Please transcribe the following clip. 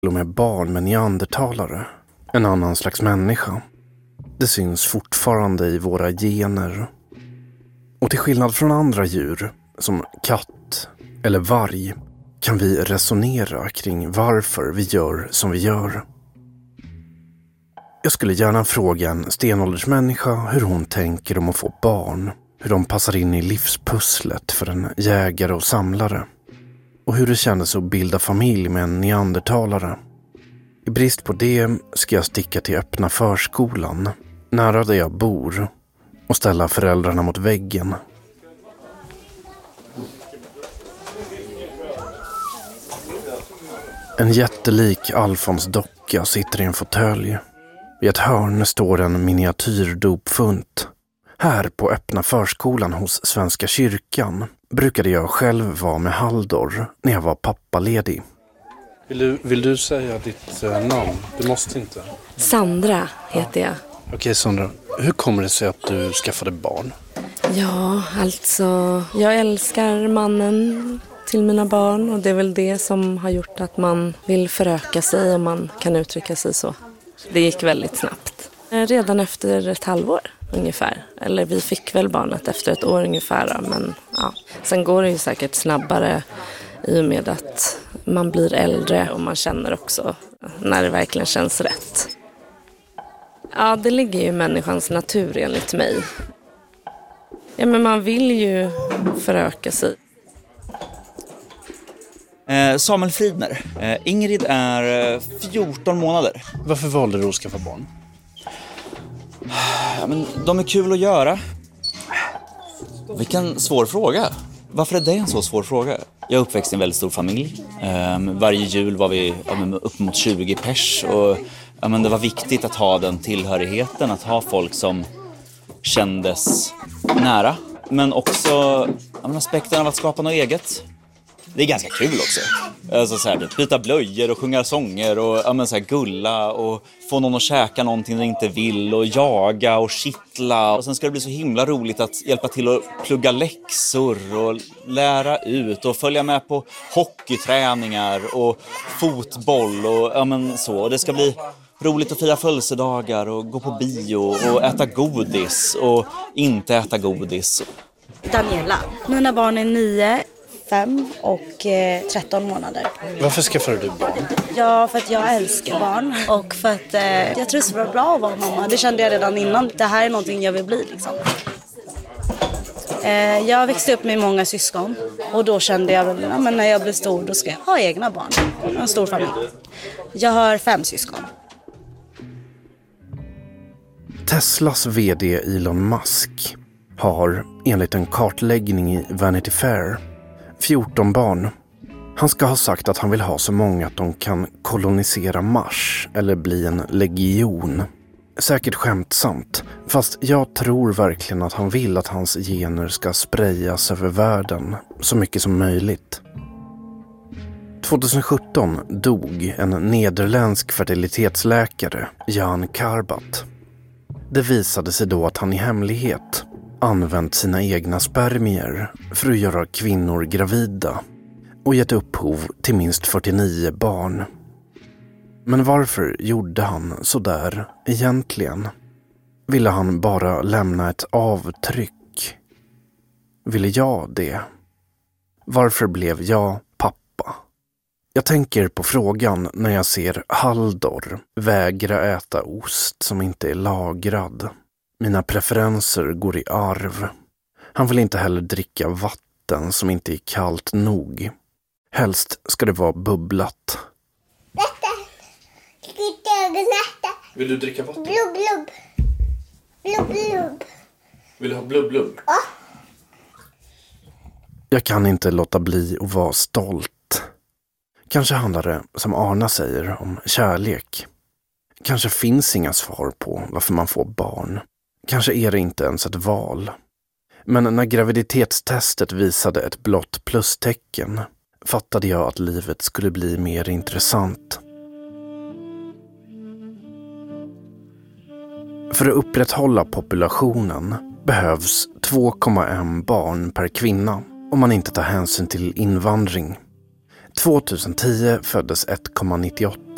till och med barn med neandertalare, en annan slags människa. Det syns fortfarande i våra gener. Och till skillnad från andra djur, som katt eller varg, kan vi resonera kring varför vi gör som vi gör. Jag skulle gärna fråga en stenåldersmänniska hur hon tänker om att få barn, hur de passar in i livspusslet för en jägare och samlare, och hur det kändes att bilda familj med en neandertalare. I brist på det ska jag sticka till öppna förskolan, nära där jag bor, och ställa föräldrarna mot väggen. En jättelik Alfons docka sitter i en fåtölj. I ett hörn står en miniatyrdopfunt. Här på öppna förskolan hos Svenska kyrkan brukade jag själv vara med Haldor när jag var pappaledig. Vill du säga ditt namn? Du måste inte. Sandra heter jag. Okej, Sandra, hur kommer det sig att du skaffade barn? Ja, alltså jag älskar mannen till mina barn, och det är väl det som har gjort att man vill föröka sig, om man kan uttrycka sig så. Det gick väldigt snabbt. Redan efter ett halvår ungefär. Eller vi fick väl barnet efter ett år ungefär. Men ja. Sen går det ju säkert snabbare i och med att man blir äldre, och man känner också när det verkligen känns rätt. Ja, det ligger ju i människans natur enligt mig. Ja, men man vill ju föröka sig. Samuel Fridner. Ingrid är 14 månader. Varför valde du att skaffa barn? Ja, men de är kul att göra. Vilken svår fråga. Varför är det en så svår fråga? Jag är uppväxt i en väldigt stor familj. Varje jul var vi upp mot 20 pers. Och det var viktigt att ha den tillhörigheten. Att ha folk som kändes nära. Men också aspekten av att skapa något eget. Det är ganska kul också. Alltså så här, byta blöjor och sjunga sånger och så här, gulla och få någon att käka någonting de inte vill och jaga och kittla. Och sen ska det bli så himla roligt att hjälpa till att plugga läxor och lära ut och följa med på hockeyträningar och fotboll och så. Och det ska bli roligt att fira födelsedagar och gå på bio och äta godis och inte äta godis. Daniela. Mina barn är 9, 5 och 13 månader. Varför skaffade du barn? Ja, för att jag älskar barn och för att jag tror det var bra att vara mamma. Det kände jag redan innan. Det här är någonting jag vill bli liksom. Jag växte upp med många syskon och då kände jag men när jag blir stor då ska jag ha egna barn. En stor familj. Jag har 5 syskon. Teslas vd Elon Musk har, enligt en kartläggning i Vanity Fair, 14 barn. Han ska ha sagt att han vill ha så många att de kan kolonisera Mars eller bli en legion. Säkert skämtsamt, fast jag tror verkligen att han vill att hans gener ska sprayas över världen så mycket som möjligt. 2017 dog en nederländsk fertilitetsläkare, Jan Karbat. Det visade sig då att han i hemlighet använt sina egna spermier för att göra kvinnor gravida och gett upphov till minst 49 barn. Men varför gjorde han så där egentligen? Ville han bara lämna ett avtryck? Ville jag det? Varför blev jag pappa? Jag tänker på frågan när jag ser Haldor vägra äta ost som inte är lagrad. Mina preferenser går i arv. Han vill inte heller dricka vatten som inte är kallt nog. Helst ska det vara bubblat. Vill du dricka vatten? Blubb, blubb. Blubb, blubb. Vill du ha blubb, blubb? Ja. Jag kan inte låta bli att vara stolt. Kanske handlar det, som Arna säger, om kärlek. Kanske finns inga svar på varför man får barn. Kanske är det inte ens ett val. Men när graviditetstestet visade ett blått plustecken fattade jag att livet skulle bli mer intressant. För att upprätthålla populationen behövs 2,1 barn per kvinna om man inte tar hänsyn till invandring. 2010 föddes 1,98